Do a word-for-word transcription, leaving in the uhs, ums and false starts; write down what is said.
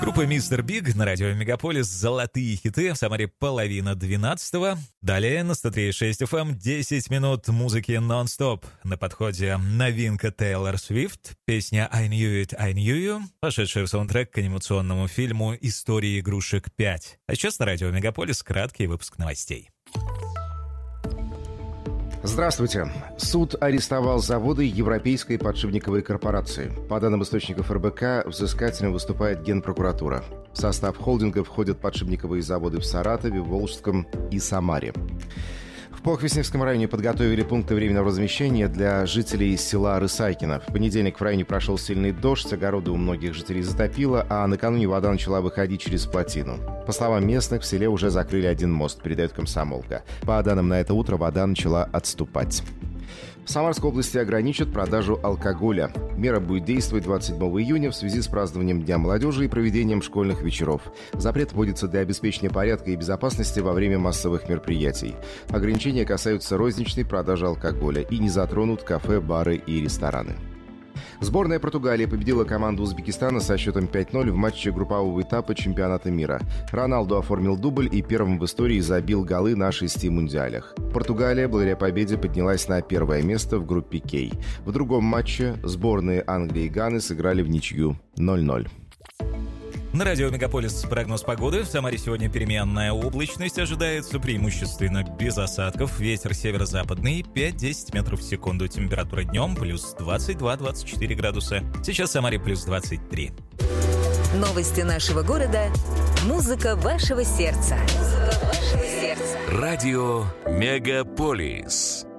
Группа «Мистер Биг» на радио Мегаполис «Золотые хиты» в Самаре половина двенадцатого. Далее на сто три и шесть эф эм десять минут музыки нон-стоп. На подходе новинка Тейлор Свифт, песня «I Knew It, I Knew You», вошедшая в саундтрек к анимационному фильму «История игрушек пять». А сейчас на радио Мегаполис краткий выпуск новостей. Здравствуйте. Суд арестовал заводы Европейской подшипниковой корпорации. По данным источников эр бэ ка, взыскателем выступает Генпрокуратура. В состав холдинга входят подшипниковые заводы в Саратове, Волжском и Самаре. В Похвесневском районе подготовили пункты временного размещения для жителей села Рысайкино. В понедельник в районе прошел сильный дождь, огороды у многих жителей затопило, а накануне вода начала выходить через плотину. По словам местных, в селе уже закрыли один мост, передает «Комсомолка». По данным на это утро, вода начала отступать. В Самарской области ограничат продажу алкоголя. Мера будет действовать двадцать седьмого июня в связи с празднованием Дня молодежи и проведением школьных вечеров. Запрет вводится для обеспечения порядка и безопасности во время массовых мероприятий. Ограничения касаются розничной продажи алкоголя и не затронут кафе, бары и рестораны. Сборная Португалии победила команду Узбекистана со счетом пять ноль в матче группового этапа чемпионата мира. Роналду оформил дубль и первым в истории забил голы на шести мундиалях. Португалия благодаря победе поднялась на первое место в группе К. В другом матче сборные Англии и Ганы сыграли в ничью ноль ноль. На радио Мегаполис прогноз погоды. В Самаре сегодня переменная облачность ожидается, преимущественно без осадков. Ветер северо-западный пять-десять метров в секунду. Температура днем плюс двадцать два - двадцать четыре градуса. Сейчас в Самаре плюс двадцать три. Новости нашего города. Музыка вашего сердца. Музыка вашего сердца. Радио Мегаполис.